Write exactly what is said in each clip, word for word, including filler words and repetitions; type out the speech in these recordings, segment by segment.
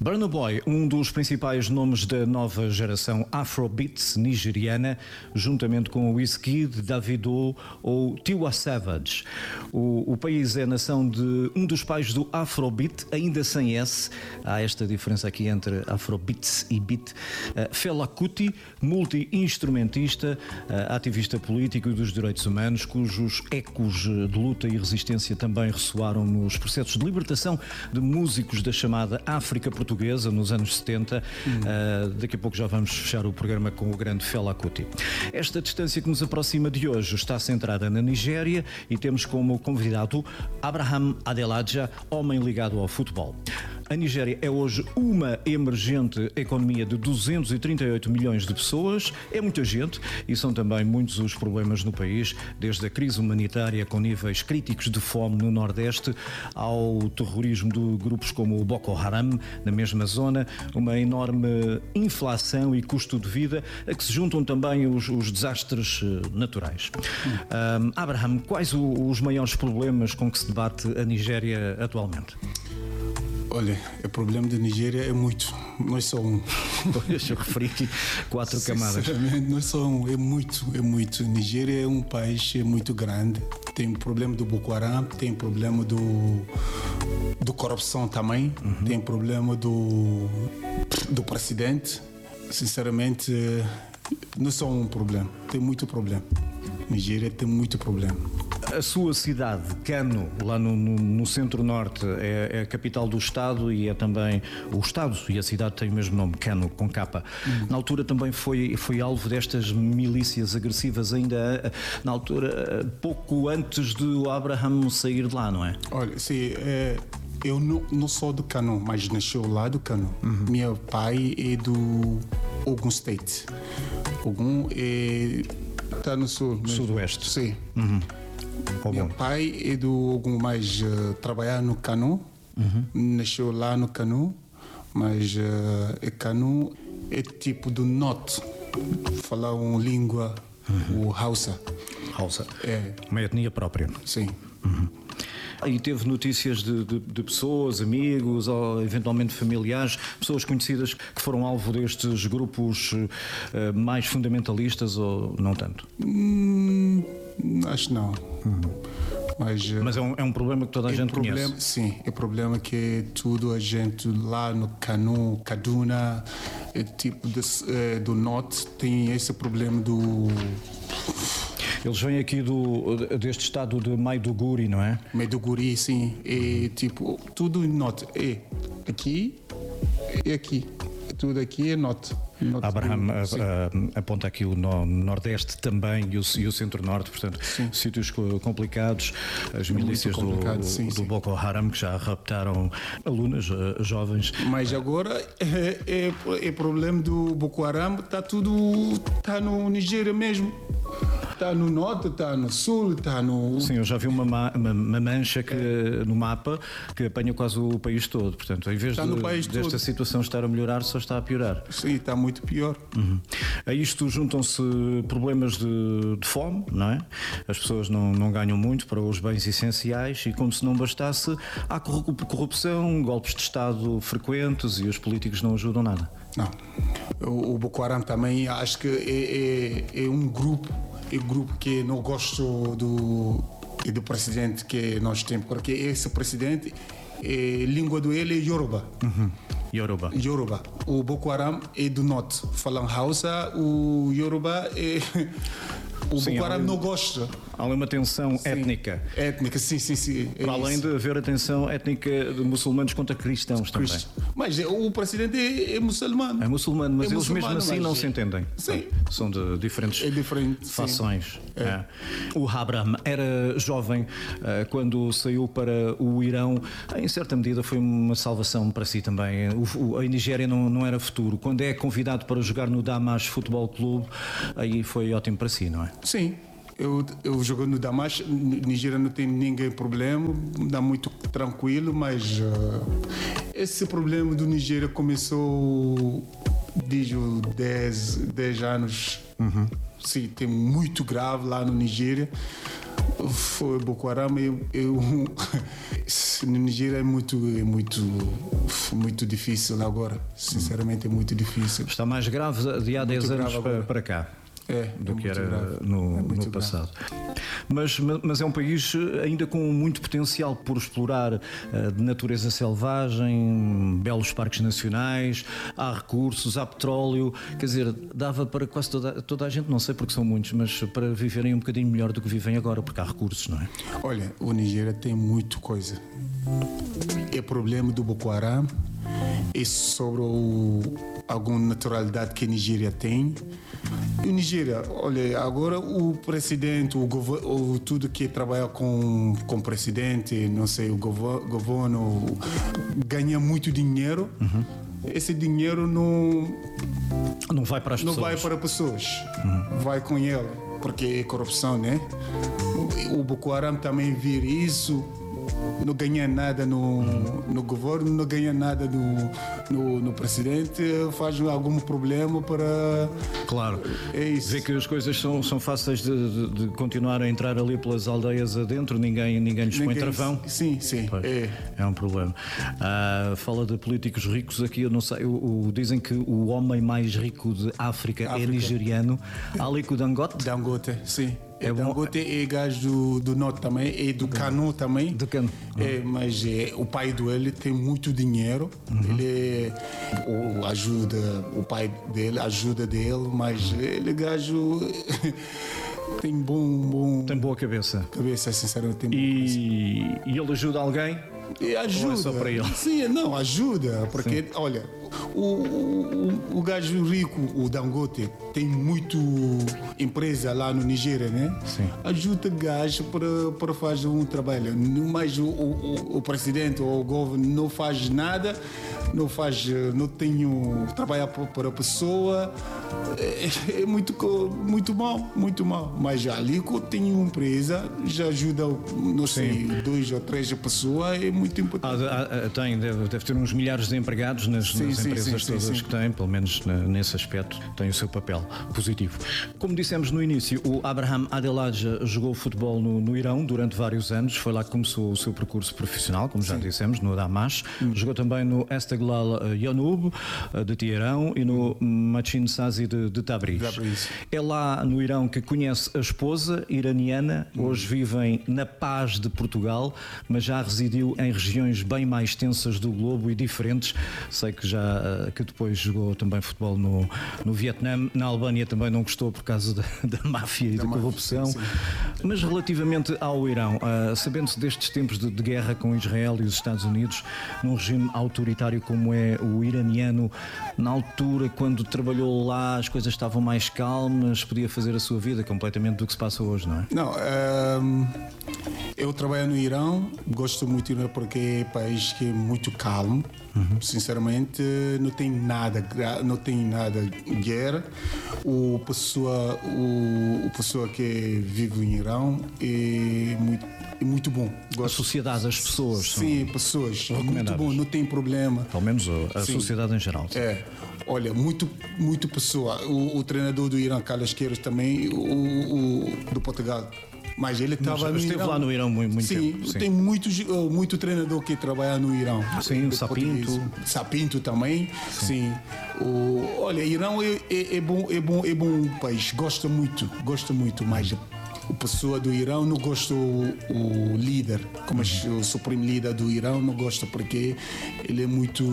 Burna Boy, um dos principais nomes da nova geração Afrobeat nigeriana, juntamente com Wizkid, Davido ou Tiwa Savage. O, o país é a nação de um dos pais do Afrobeat, ainda sem S. Há esta diferença aqui entre Afrobeat e beat. Uh, Fela Kuti, multi-instrumentista, uh, ativista político e dos direitos humanos, cujos ecos de luta e resistência também ressoaram nos processos de libertação de músicos da chamada África Portuguesa nos anos setenta. Hum. Uh, daqui a pouco já vamos fechar o programa com o grande Fela Kuti. Esta distância que nos aproxima de hoje está centrada na Nigéria e temos como convidado Abraham Adelaja, homem ligado ao futebol. A Nigéria é hoje uma emergente economia de duzentos e trinta e oito milhões de pessoas. É muita gente e são também muitos os problemas no país, desde a crise humanitária com níveis críticos de fome no Nordeste ao terrorismo de grupos como o Boko Haram na mesma zona, uma enorme inflação e custo de vida a que se juntam também os, os desastres naturais. Hum. Um, Abraham, quais o, os maiores problemas com que se debate a Nigéria atualmente? Olha, o problema da Nigéria é muito, não é só um. Deixa eu referir aqui quatro camadas. Sinceramente, não é só um, é muito, é muito. Nigéria é um país muito grande, tem o problema do Boko Haram, tem o problema do, do corrupção também, uhum. Tem o problema do, do presidente. Sinceramente, não é só um problema, tem muito problema. Nigéria tem muito problema. A sua cidade, Kano, lá no, no, no centro-norte, é, é a capital do estado e é também o estado, e a cidade tem o mesmo nome, Kano, com capa. Hum. Na altura também foi, foi alvo destas milícias agressivas, ainda na altura, pouco antes de o Abraham sair de lá, não é? Olha, sim, é, eu não, não sou do Kano, mas nasceu lá do Kano. Uhum. Meu pai é do Ogun State. Ogun é... está no sul. No sudoeste. Sim. Uhum. Meu pai é do Ogun, mas uh, trabalhar no Kano. Uhum. Nasceu lá no Kano, mas uh, é Kano é tipo do norte, falar uma língua, uhum. O Hausa. Hausa. É. Uma etnia própria. Sim. Uhum. E teve notícias de, de, de pessoas, amigos ou eventualmente familiares, pessoas conhecidas que foram alvo destes grupos uh, mais fundamentalistas ou não tanto? Hum, acho que não. Uhum. Mas, Mas é, um, é um problema que toda a é gente problema, conhece. Sim, é problema que tudo a gente lá no Kano, Kaduna, é tipo de, é, do norte tem esse problema do... Eles vêm aqui do, deste estado de Maiduguri, não é? Maiduguri, sim. É tipo, tudo no norte. É aqui e aqui. Tudo aqui é norte. norte Abraham a, a, aponta aqui o no, Nordeste também e o, e o Centro-Norte, portanto, sim. Sítios complicados, as milícias do, sim, do sim. Boko Haram que já raptaram alunas, jovens. Mas agora é, é, é problema do Boko Haram, está tudo, está no Nigéria mesmo. Está no norte, está no sul, está no... Sim, eu já vi uma, ma- uma, uma mancha que, é. no mapa que apanha quase o país todo. Portanto, em vez de, desta todo. situação estar a melhorar, só está a piorar. Sim, está muito pior. Uhum. A isto juntam-se problemas de, de fome, não é? As pessoas não, não ganham muito para os bens essenciais e, como se não bastasse, há corrupção, golpes de Estado frequentes e os políticos não ajudam nada. Não. O, o Boko Haram também, acho que é, é, é um grupo é um grupo que não gosto do, do presidente que nós temos, porque esse presidente, a língua dele é Yoruba. Uhum. Yoruba. Yoruba. O Boko Haram é do norte, falam Hausa, o Yoruba é... O sim, Boko Haram ali, não gosta. Há uma tensão sim, étnica. Étnica, sim, sim, sim. É Para além isso. de haver a tensão étnica de muçulmanos contra cristãos também. Crist... Mas o presidente é, é muçulmano. É muçulmano, mas é eles muçulmano, mesmo assim não mas... se entendem. Sim. São de diferentes é diferente, fações. É. É. O Abraham era jovem uh, quando saiu para o Irão. Em certa medida foi uma salvação para si também. O, o, a Nigéria não, não era futuro. Quando é convidado para jogar no Damas Futebol Clube, aí foi ótimo para si, não é? Sim. Eu, eu jogo no Damas, Nigéria não tem ninguém problema, dá muito tranquilo, mas uh, esse problema do Nigéria começou desde dez anos. Uhum. Sim, tem muito grave lá no Nigéria. Foi Boko Haram. Eu, eu, no Nigéria é muito, é muito, muito difícil agora. Sinceramente, é muito difícil. Está mais grave de há dez anos para, para cá. É, do é que era grave. no, é no passado. Mas, mas é um país ainda com muito potencial por explorar, de natureza selvagem, belos parques nacionais, há recursos, há petróleo, quer dizer, dava para quase toda, toda a gente, não sei porque são muitos, mas para viverem um bocadinho melhor do que vivem agora, porque há recursos, não é? Olha, o Nigéria tem muita coisa. É problema do Boko Haram, é sobre o, alguma naturalidade que a Nigéria tem. O Nigéria, olha, agora o presidente, o governo, tudo que trabalha com com o presidente, não sei, o governo, governo ganha muito dinheiro. Uhum. Esse dinheiro não não vai para as não pessoas. vai para pessoas, uhum. vai com ele, porque é corrupção, né? O Boko Haram também vira isso. Não ganha nada no, no governo, não ganha nada no, no, no presidente, faz algum problema para... Claro, é isso. Vê que as coisas são, são fáceis de, de, de continuar a entrar ali pelas aldeias adentro, ninguém, ninguém lhes põe travão. Sim, sim. É. é um problema. Ah, fala de políticos ricos aqui, eu não sei, o, o, dizem que o homem mais rico de África, África. é nigeriano, Aliko Dangote. Dangote, sim. É Dangote é gajo do, do norte também, é do Cano também. Do Cano. É, mas é, o pai dele tem muito dinheiro. Uhum. Ele é, o, ajuda, o pai dele ajuda dele, mas ele é gajo. Tem bom, bom. Tem boa cabeça. Cabeça, sinceramente. Tem boa e, cabeça. E ele ajuda alguém? E ajuda. Ou é só para ele? Sim, não, ajuda. Porque, sim. olha, o, o, o gajo rico, o Dangote, tem muito empresa lá no Nigéria, né? Sim. Ajuda o gajo para, para fazer um trabalho. Mas o, o, o presidente ou o governo não faz nada, não faz, não tem trabalho para a pessoa. É, é muito, muito mal, muito mal. Mas ali tem uma empresa, já ajuda, não sei, sim. duas ou três pessoas, é muito importante. Ah, tem, deve, deve ter uns milhares de empregados nas, sim, nas sim, empresas sim, todas sim, sim. que têm, pelo menos nesse aspecto, tem o seu papel positivo. Como dissemos no início, o Abraham Adelaja jogou futebol no, no Irão durante vários anos, foi lá que começou o seu percurso profissional, como já sim. dissemos, no Damas. Hum. Jogou também no Esteglal Yanub, de Teherão, e no Machin Sazi de, de Tabriz. Tabriz. É lá no Irão que conhece a esposa iraniana, hum. hoje vivem na paz de Portugal, mas já residiu em regiões bem mais tensas do globo e diferentes. Sei que já que depois jogou também futebol no, no Vietnã, na Albânia também não gostou por causa da, da máfia e da, da corrupção. Máfia, mas relativamente ao Irão, uh, sabendo-se destes tempos de, de guerra com Israel e os Estados Unidos, num regime autoritário como é o iraniano, na altura quando trabalhou lá as coisas estavam mais calmas, podia fazer a sua vida completamente do que se passa hoje, não é? Não, um, eu trabalho no Irão, gosto muito do Irão porque é um país que é muito calmo. Uhum. Sinceramente, não tem nada, não tem nada guerra. O pessoa, o, o pessoa que vive no Irão é muito, é muito bom. Gosto. A sociedade, as pessoas. Sim, pessoas. É muito bom, não tem problema. Pelo menos a sim. sociedade em geral. Sim. É. Olha, muito, muito pessoa. O, o treinador do Irão, Carlos Queiroz, também, o, o do Portugal. Mas ele estava no esteve Irão. lá no Irão muito, muito sim, tempo. Sim, tem muito, muito treinador que trabalha no Irão. Sim, o Sapinto. Sapinto também. Sim. sim. O, olha, Irão é, é, é bom, é bom, é bom país. Gosto muito, gosto muito, mas o pessoa do Irão não gosta o, o líder, como uhum. o supremo líder do Irão não gosta porque ele é muito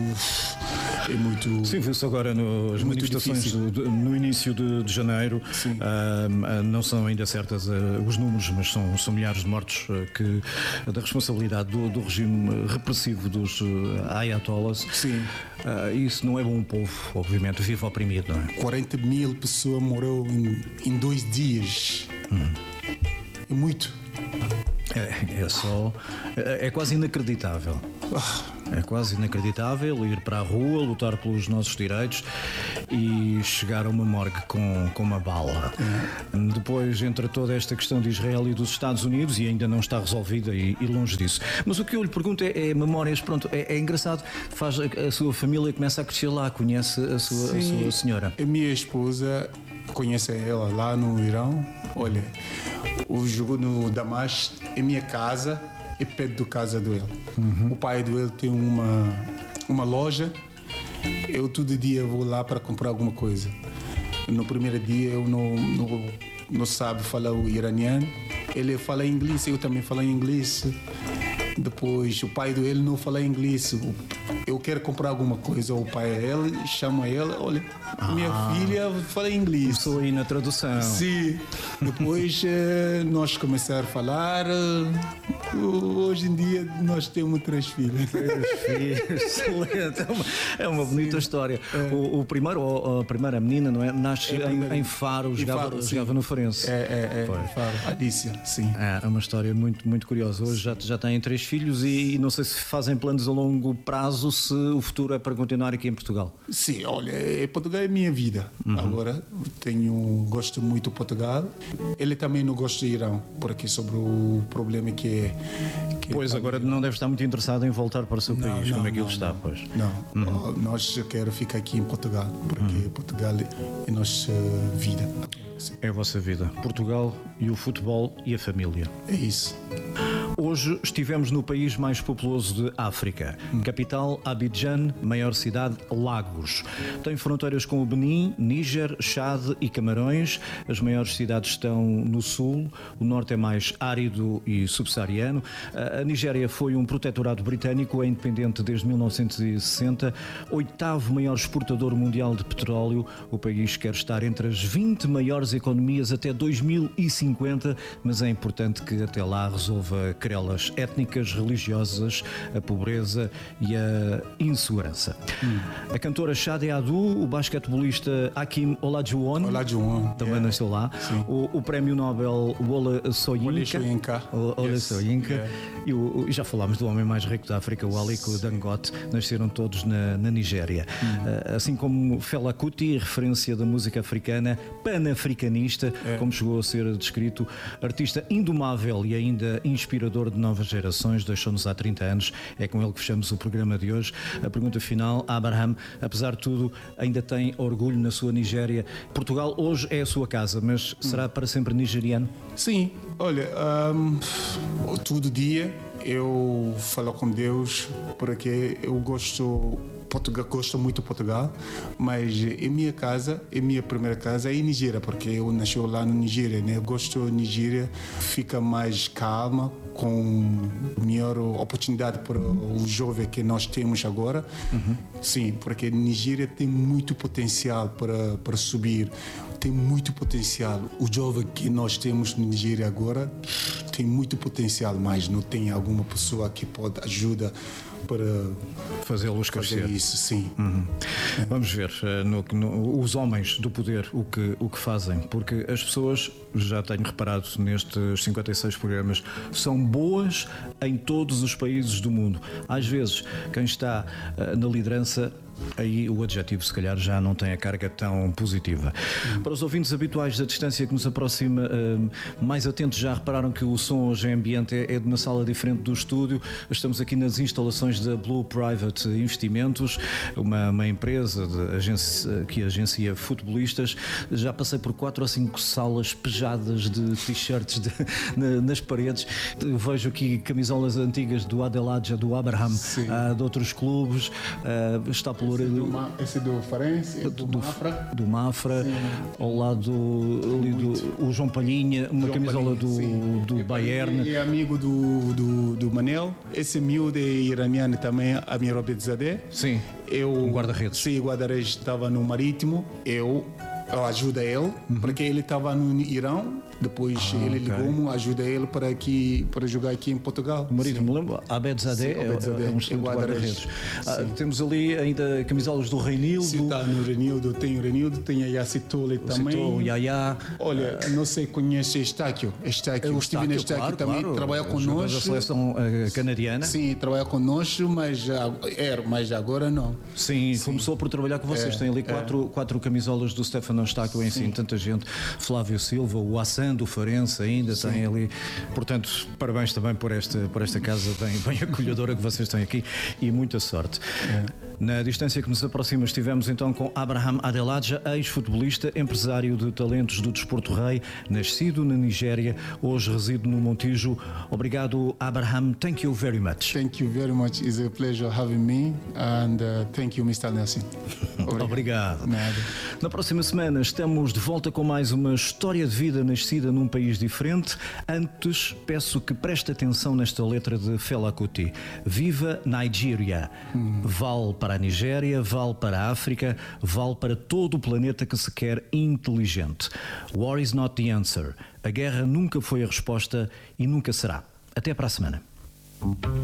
é muito sim, viu-se agora nas é manifestações do, no início de, de janeiro. Uh, não são ainda certas uh, os números, mas são, são milhares de mortos uh, que, da responsabilidade do, do regime repressivo dos uh, ayatollahs. Sim. Uh, isso não é bom povo, obviamente, vive oprimido, não é? quarenta mil pessoas morreram em, em dois dias. Hum. É muito. É, é só. É, é quase inacreditável. É quase inacreditável ir para a rua, lutar pelos nossos direitos e chegar a uma morgue com, com uma bala. Uhum. Depois entra toda esta questão de Israel e dos Estados Unidos e ainda não está resolvida e, e longe disso. Mas o que eu lhe pergunto é, é memórias, pronto, é, é engraçado, faz a, a sua família começa a crescer lá, conhece a sua, a sua senhora. A minha esposa conhece ela lá no Irão. Olha, o jogo no Damasco é minha casa, é perto da casa dele. Uhum. O pai dele tem uma, uma loja. Eu todo dia vou lá para comprar alguma coisa. No primeiro dia eu não, não, não sabe falar o iraniano. Ele fala inglês, eu também falo inglês. Depois o pai dele não fala inglês. Eu quero comprar alguma coisa, o pai ele chama ela, olha, ah, minha filha fala inglês. Estou aí na tradução. Sim. Depois nós começamos a falar. Hoje em dia nós temos três filhos. Três filhos, excelente. É uma, é uma bonita história. É. O, o primeiro, a primeira menina, não é? Nasce é em, em Faro, em jogava, Faro, jogava no Farense. É, é, é. Faro. Alícia, sim. É uma história muito, muito curiosa. Hoje já, já têm três filhos e, e não sei se fazem planos a longo prazo, se o futuro é para continuar aqui em Portugal. Sim, olha, Portugal é minha vida. Uhum. Agora tenho, gosto muito de Portugal. Ele também não gosta de Irão, porque sobre o problema que é. Que pois, é agora não deve estar muito interessado em voltar para o seu não, país, não, como é que não, ele está, não. pois. Não, uhum. nós queremos ficar aqui em Portugal, porque uhum. Portugal é a nossa vida. É a vossa vida. Portugal e o futebol e a família. É isso. Hoje estivemos no país mais populoso de África. Hum. Capital, Abidjan, maior cidade, Lagos. Tem fronteiras com o Benin, Níger, Chad e Camarões. As maiores cidades estão no sul. O norte é mais árido e subsaariano. A Nigéria foi um protetorado britânico, é independente desde mil novecentos e sessenta. Oitavo maior exportador mundial de petróleo. O país quer estar entre as vinte maiores economias até dois mil e cinquenta, mas é importante que até lá resolva querelas étnicas, religiosas, a pobreza e a insegurança. Hum. A cantora Shade Adu, o basquetebolista Hakim Olajuwon, Olajuwon também yeah. nasceu lá, o, o prémio Nobel Wole Soyinka, Wole yes. Soyinka yeah. e o, já falámos do homem mais rico da África, o Aliko Dangote, nasceram todos na, na Nigéria. Hum. Assim como Fela Kuti, referência da música africana, panafricanista, yeah. como chegou a ser descrito, artista indomável e ainda inspirador de novas gerações, deixou-nos há trinta anos, é com ele que fechamos o programa de hoje. A pergunta final, Abraham, apesar de tudo, ainda tem orgulho na sua Nigéria. Portugal hoje é a sua casa, mas hum. será para sempre nigeriano? Sim, olha, um, todo dia eu falo com Deus porque eu gosto Portugal, gosto muito de Portugal, mas em minha casa, em minha primeira casa é em Nigéria, porque eu nasci lá no Nigéria, né? Eu gosto de Nigéria, fica mais calma, com melhor oportunidade para o jovem que nós temos agora. Uhum. Sim, porque Nigéria tem muito potencial para, para subir, tem muito potencial. O jovem que nós temos no Nigéria agora tem muito potencial, mas não tem alguma pessoa que pode ajudar para fazê-los crescer. Fazer isso, sim. Uhum. É. Vamos ver uh, no, no, os homens do poder o que, o que fazem, porque as pessoas, já tenho reparado nestes cinquenta e seis programas, são boas em todos os países do mundo. Às vezes, quem está uh, na liderança, aí o adjetivo se calhar já não tem a carga tão positiva. Uhum. Para os ouvintes habituais da distância que nos aproxima, uh, mais atentos, já repararam que o som hoje em ambiente é, é de uma sala diferente do estúdio. Estamos aqui nas instalações da Blue Private Investimentos, uma, uma empresa de agência, que agencia futebolistas. Já passei por quatro ou cinco salas pejadas de t-shirts de, na, nas paredes. Vejo aqui camisolas antigas do Adelaide, do Abraham, uh, de outros clubes. Uh, está por Esse do, esse do Farense, esse do, do Mafra. Do Mafra, sim. Ao lado ali do o João Palhinha, uma João camisola Palhinha, do, do Bayern. E amigo do, do, do Manel. Esse miúdo iraniano também, Amir Obetzadeh. Sim, eu, um guarda-redes. Sim, o guarda-redes estava no Marítimo. Eu, eu ajudo ele, uhum. porque ele estava no Irão. Depois ah, ele okay. ligou-me, ajuda ele para, aqui, para jogar aqui em Portugal. O marido me lembro, Abetzadeh é, é um excelente guarda-redes. Ah, temos ali ainda camisolas do Reinildo. Sim, está no Reinildo, tem o Reinildo, tem a Yacitole também. O Yaya. Olha, não sei, conhece Estáquio. Estáquio. Eu estive no Estáquio claro, também, claro. trabalha connosco. Da seleção uh, canadiana. Sim, trabalha connosco, mas, é, mas agora não. Sim, Sim, começou por trabalhar com vocês. É, tem ali quatro, é. quatro camisolas do Stefano Estáquio em si, tanta gente. Flávio Silva, o Hassan do Farense ainda Sim. tem ali. Portanto, parabéns também por esta, por esta casa bem, bem acolhedora que vocês têm aqui e muita sorte. É. Na distância que nos aproxima, estivemos então com Abraham Adelaja, ex-futebolista, empresário de talentos do desporto rei, nascido na Nigéria, hoje reside no Montijo. Obrigado, Abraham. Thank you very much. Thank you very much. It's a pleasure having me, and uh, thank you, mister Nelson. Obrigado. Obrigado. Nada. Na próxima semana estamos de volta com mais uma história de vida nascida num país diferente. Antes, peço que preste atenção nesta letra de Fela Kuti. Viva Nigeria. Hum. Vale para a Nigéria, vale para a África, vale para todo o planeta que se quer inteligente. War is not the answer. A guerra nunca foi a resposta e nunca será. Até para a semana.